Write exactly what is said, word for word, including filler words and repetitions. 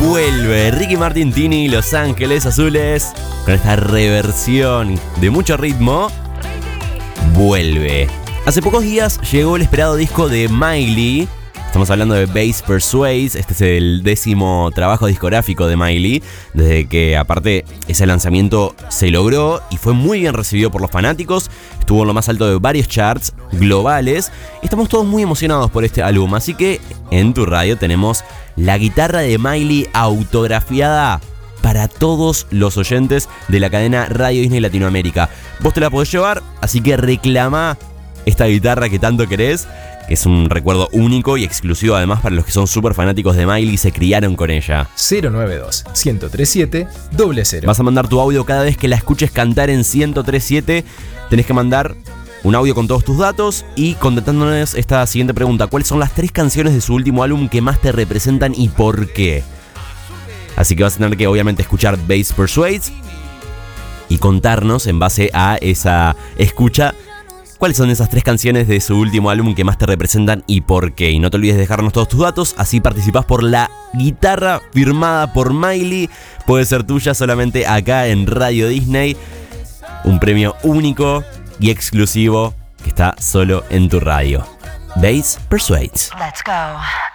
Vuelve Ricky Martin, Tini, Los Ángeles Azules con esta reversión de mucho ritmo. Vuelve. Hace pocos días llegó el esperado disco de Miley. Estamos hablando de Bass Persuades. Este es el décimo trabajo discográfico de Miley. Desde que aparte ese lanzamiento se logró y fue muy bien recibido por los fanáticos. Estuvo en lo más alto de varios charts globales. Estamos todos muy emocionados por este álbum. Así que en tu radio tenemos la guitarra de Miley autografiada para todos los oyentes de la cadena Radio Disney Latinoamérica. Vos te la podés llevar, así que reclama esta guitarra que tanto querés. Es un recuerdo único y exclusivo además para los que son súper fanáticos de Miley y se criaron con ella. cero nueve dos, uno cero tres siete, cero cero. Vas a mandar tu audio cada vez que la escuches cantar en ciento tres siete. Tenés que mandar un audio con todos tus datos y contestándonos esta siguiente pregunta. ¿Cuáles son las tres canciones de su último álbum que más te representan y por qué? Así que vas a tener que obviamente escuchar Bass Persuades y contarnos en base a esa escucha cuáles son esas tres canciones de su último álbum que más te representan y por qué. Y no te olvides de dejarnos todos tus datos, así participás por la guitarra firmada por Miley. Puede ser tuya solamente acá en Radio Disney. Un premio único y exclusivo que está solo en tu radio. Bass Persuades. Let's go.